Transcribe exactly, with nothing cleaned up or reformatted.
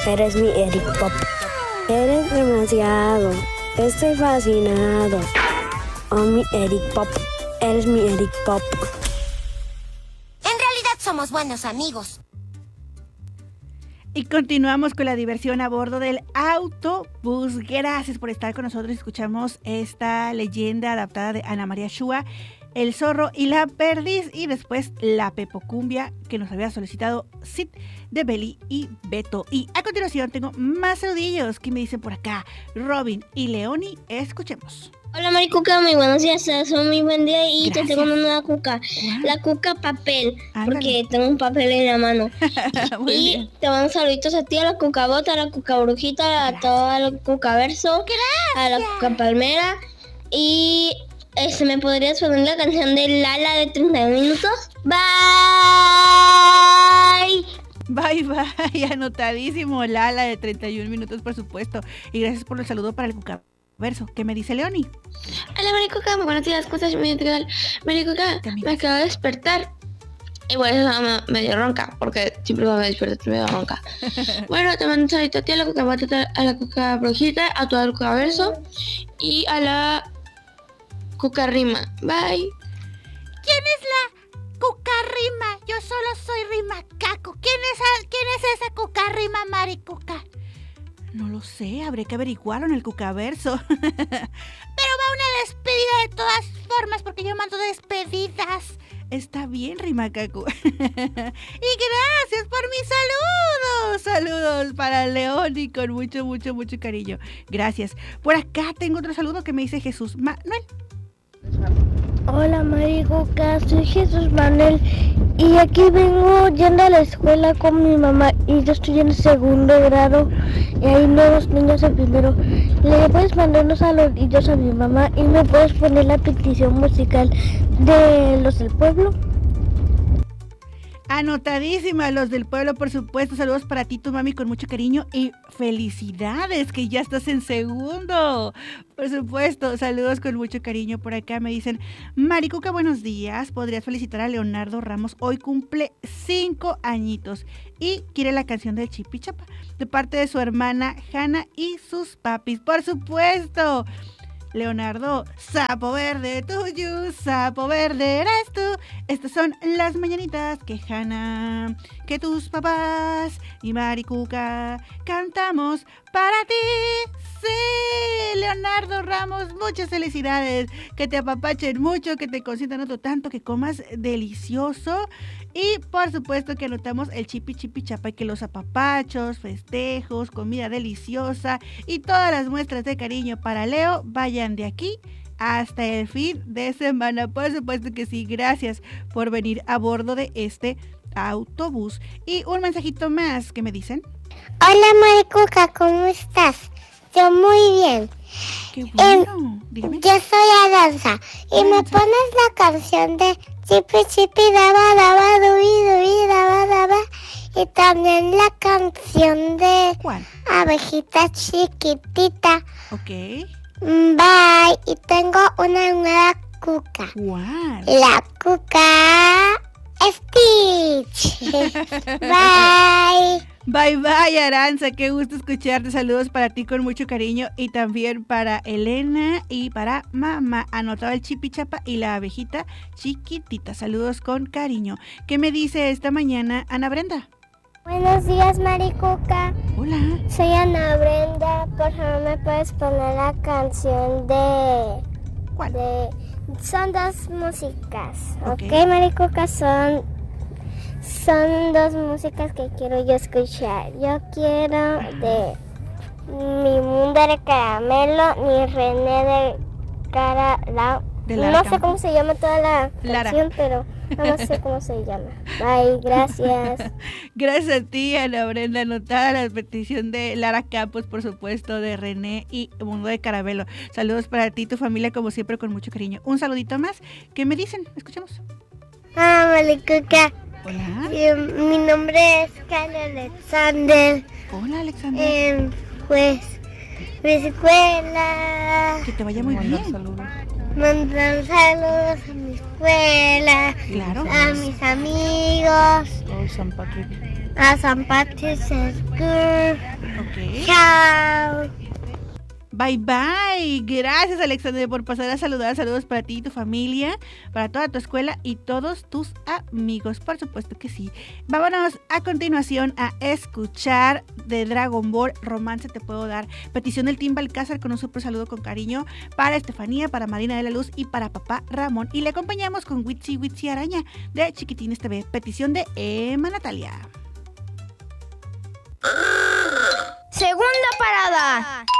Eres mi Eric Pop. Eres demasiado. Estoy fascinado. Oh, mi Eric Pop. Eres mi Eric Pop. En realidad somos buenos amigos. Y continuamos con la diversión a bordo del autobús. Gracias por estar con nosotros. Escuchamos esta leyenda adaptada de Ana María Shua, El zorro y la perdiz, y después la pepocumbia que nos había solicitado Sid de Beli y Beto. Y a continuación tengo más saludillos que me dicen por acá Robin y Leoni. Escuchemos. Hola Maricuca, muy buenos días, es un muy buen día y Gracias. te tengo una nueva cuca, ¿Cuál? la cuca papel, Ándale. porque tengo un papel en la mano. Muy Y bien. te mando saluditos a ti, a la cuca bota, a la cuca brujita, a toda la cuca verso, a la cuca palmera. Y este, ¿me podrías poner la canción de Lala de treinta minutos? Bye. Bye, bye. Anotadísimo, Lala de treinta y un minutos, por supuesto. Y gracias por el saludo para el cucaverso. ¿Qué me dice Leoni? Hola Maricuca, muy buenos días, ¿cómo estás? Muy bien, ¿qué tal? Maricuca, También. me acabo de despertar. Igual estaba medio ronca, porque siempre cuando me despierto medio ronca. Bueno, te mando un saludito a ti, a la cuca batata, a la cuca brujita, a todo el cuca verso y a la cuca rima. Bye. ¿Quién es la cucarrima? Yo solo soy rimacaco. ¿Quién es, quién es esa cucarrima, Maricuca? No lo sé, habré que averiguarlo en el cucaverso. Pero va una despedida de todas formas, porque yo mando despedidas. Está bien, rimacaco. Y gracias por mis saludos. Saludos para Leoni con mucho, mucho, mucho cariño. Gracias. Por acá tengo otro saludo que me dice Jesús Manuel. Hola Maricuca, soy Jesús Manuel y aquí vengo yendo a la escuela con mi mamá y yo estoy en segundo grado y hay nuevos niños en primero. ¿Le puedes mandar unos saluditos a mi mamá y me puedes poner la petición musical de Los del Pueblo? Anotadísima, Los del Pueblo, por supuesto. Saludos para ti, tu mami, con mucho cariño y felicidades que ya estás en segundo. Por supuesto, saludos con mucho cariño. Por acá me dicen, Maricuca, buenos días. ¿Podrías felicitar a Leonardo Ramos? Hoy cumple cinco añitos y quiere la canción del Chipichapa de parte de su hermana Hanna y sus papis. Por supuesto. Leonardo, sapo verde tuyo, sapo verde eres tú. Estas son las mañanitas que Hanna, que tus papás y Maricuca cantamos para ti. Sí, Leonardo Ramos, muchas felicidades. Que te apapachen mucho, que te consientan otro tanto, que comas delicioso. Y por supuesto que anotamos el chipi chipi chapa y que los apapachos, festejos, comida deliciosa y todas las muestras de cariño para Leo vayan de aquí hasta el fin de semana. Por supuesto que sí, gracias por venir a bordo de este autobús. Y un mensajito más que me dicen. Hola Maricuca, ¿cómo estás? Yo muy bien. Qué bueno. Dígame. Yo soy Aranza y me pones la canción de Chipi Chipi Daba Daba Dubi Dubi Daba Daba y también la canción de ¿Cuál? Abejita Chiquitita. Ok. Bye. Y tengo una nueva cuca. ¿Cuál? La cuca Stitch. Bye. Bye bye, Aranza, qué gusto escucharte. Saludos para ti con mucho cariño y también para Elena y para mamá. Anotado el chipichapa y la abejita chiquitita. Saludos con cariño. ¿Qué me dice esta mañana Ana Brenda? Buenos días Maricuca, Hola. soy Ana Brenda, por favor me puedes poner la canción de... ¿Cuál? de... Son dos músicas, Ok. ¿ok Maricuca? Son... Son dos músicas que quiero yo escuchar. Yo quiero de Mi Mundo de Caramelo, ni René de Cara... La, De no Lara sé Campos. cómo se llama toda la Lara. canción, pero no sé cómo se llama. Bye, gracias. Gracias a ti, Ana Brenda. Anotada la petición de Lara Campos, por supuesto, de René y Mundo de Caramelo. Saludos para ti y tu familia, como siempre, con mucho cariño. Un saludito más. ¿Qué me dicen? Escuchemos. Ah, Maricuca. Hola. Eh, mi nombre es Carlos Alexander. Hola, Alexander. Eh, pues, mi escuela. Que te vaya muy bien. Mandan saludos a mi escuela. Claro. A mis amigos. Oh, San Patrick. a San Patrick's School. Ok. Chao. Bye bye. Gracias, Alexander, por pasar a saludar. Saludos para ti y tu familia, para toda tu escuela y todos tus amigos. Por supuesto que sí. Vámonos a continuación a escuchar de Dragon Ball Romance Te Puedo Dar. Petición del Team Balcázar con un super saludo con cariño para Estefanía, para Marina de la Luz y para papá Ramón. Y le acompañamos con Witsi Witsi Araña de Chiquitines T V. Petición de Emma Natalia. Segunda parada.